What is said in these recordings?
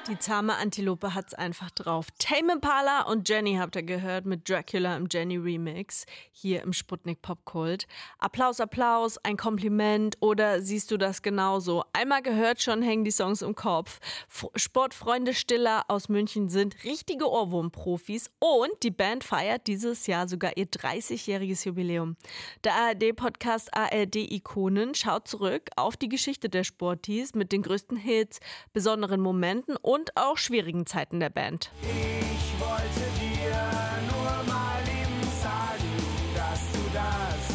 Die zahme Antilope hat's einfach drauf. Tame Impala und Jenny habt ihr gehört mit Dracula im Jenny Remix hier im Sputnik Popkult. Applaus, Applaus, ein Kompliment oder siehst du das genauso? Einmal gehört, schon hängen die Songs im Kopf. Sportfreunde Stiller aus München sind richtige Ohrwurm-Profis und die Band feiert dieses Jahr sogar ihr 30-jähriges Jubiläum. Der ARD-Podcast ARD-Ikonen schaut zurück auf die Geschichte der Sporties mit den größten Hits, besonderen Momenten und auch schwierigen Zeiten der Band. Ich wollte dir nur mal eben sagen, dass du das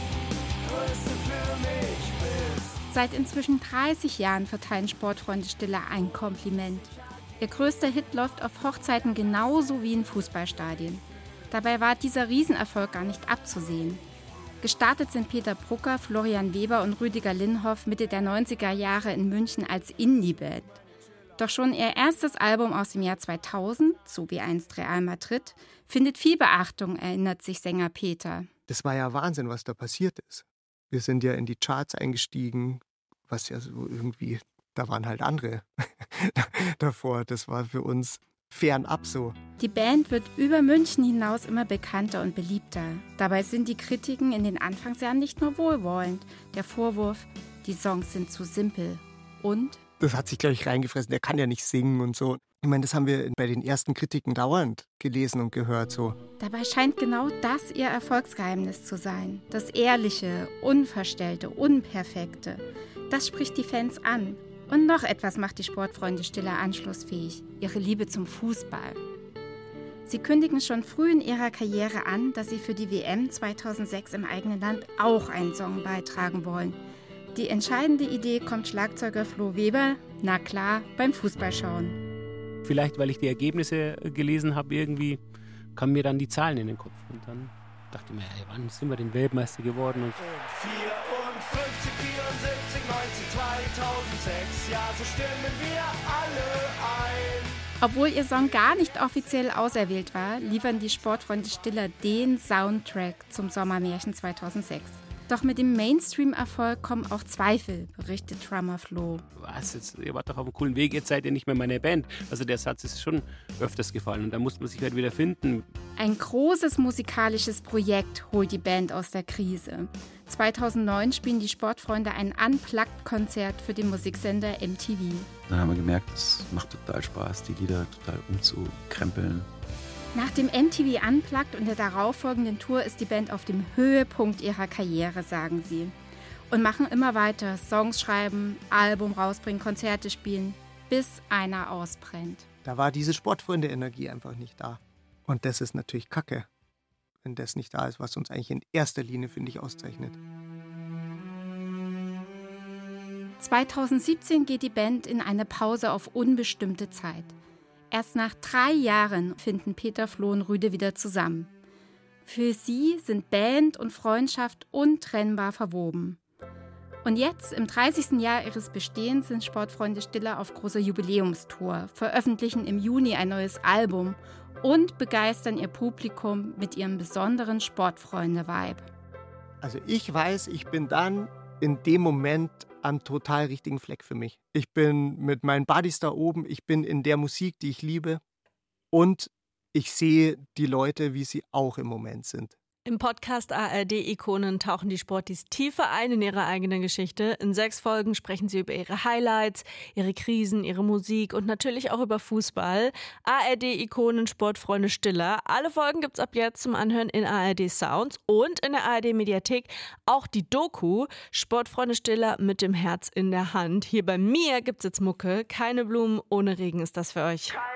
Größte für mich bist. Seit inzwischen 30 Jahren verteilen Sportfreunde Stiller ein Kompliment. Ihr größter Hit läuft auf Hochzeiten genauso wie in Fußballstadien. Dabei war dieser Riesenerfolg gar nicht abzusehen. Gestartet sind Peter Brucker, Florian Weber und Rüdiger Linhoff Mitte der 90er Jahre in München als Indie-Band. Doch schon ihr erstes Album aus dem Jahr 2000, So wie einst Real Madrid, findet viel Beachtung, erinnert sich Sänger Peter. Das war ja Wahnsinn, was da passiert ist. Wir sind ja in die Charts eingestiegen, was ja so irgendwie, da waren halt andere davor. Das war für uns fernab so. Die Band wird über München hinaus immer bekannter und beliebter. Dabei sind die Kritiken in den Anfangsjahren nicht nur wohlwollend. Der Vorwurf, die Songs sind zu simpel und... Das hat sich, glaube ich, reingefressen. Der kann ja nicht singen und so. Ich meine, das haben wir bei den ersten Kritiken dauernd gelesen und gehört. So. Dabei scheint genau das ihr Erfolgsgeheimnis zu sein. Das Ehrliche, Unverstellte, Unperfekte. Das spricht die Fans an. Und noch etwas macht die Sportfreunde Stiller anschlussfähig. Ihre Liebe zum Fußball. Sie kündigen schon früh in ihrer Karriere an, dass sie für die WM 2006 im eigenen Land auch einen Song beitragen wollen. Die entscheidende Idee kommt Schlagzeuger Flo Weber, na klar, beim Fußballschauen. Vielleicht, weil ich die Ergebnisse gelesen habe, irgendwie kamen mir dann die Zahlen in den Kopf. Und dann dachte ich mir, hey, wann sind wir denn Weltmeister geworden? Und 54, 74, 19, 2006, ja, so stimmen wir alle ein. Obwohl ihr Song gar nicht offiziell auserwählt war, liefern die Sportfreunde Stiller den Soundtrack zum Sommermärchen 2006. Doch mit dem Mainstream-Erfolg kommen auch Zweifel, berichtet Drummer Flo. Was, jetzt, ihr wart doch auf einem coolen Weg, jetzt seid ihr nicht mehr meine Band. Also der Satz ist schon öfters gefallen und da muss man sich halt wieder finden. Ein großes musikalisches Projekt holt die Band aus der Krise. 2009 spielen die Sportfreunde ein Unplugged-Konzert für den Musiksender MTV. Dann haben wir gemerkt, es macht total Spaß, die Lieder total umzukrempeln. Nach dem MTV Unplugged und der darauffolgenden Tour ist die Band auf dem Höhepunkt ihrer Karriere, sagen sie. Und machen immer weiter, Songs schreiben, Album rausbringen, Konzerte spielen, bis einer ausbrennt. Da war diese Sportfreunde-Energie einfach nicht da. Und das ist natürlich Kacke, wenn das nicht da ist, was uns eigentlich in erster Linie, finde ich, auszeichnet. 2017 geht die Band in eine Pause auf unbestimmte Zeit. Erst nach 3 Jahren finden Peter, Flo und Rüde wieder zusammen. Für sie sind Band und Freundschaft untrennbar verwoben. Und jetzt, im 30. Jahr ihres Bestehens, sind Sportfreunde Stiller auf großer Jubiläumstour, veröffentlichen im Juni ein neues Album und begeistern ihr Publikum mit ihrem besonderen Sportfreunde-Vibe. Also ich weiß, ich bin dann in dem Moment am total richtigen Fleck für mich. Ich bin mit meinen Buddies da oben, ich bin in der Musik, die ich liebe und ich sehe die Leute, wie sie auch im Moment sind. Im Podcast ARD-Ikonen tauchen die Sportis tiefer ein in ihre eigene Geschichte. In 6 Folgen sprechen sie über ihre Highlights, ihre Krisen, ihre Musik und natürlich auch über Fußball. ARD-Ikonen Sportfreunde Stiller. Alle Folgen gibt's ab jetzt zum Anhören in ARD Sounds und in der ARD-Mediathek auch die Doku Sportfreunde Stiller mit dem Herz in der Hand. Hier bei mir gibt's jetzt Mucke. Keine Blumen ohne Regen ist das für euch.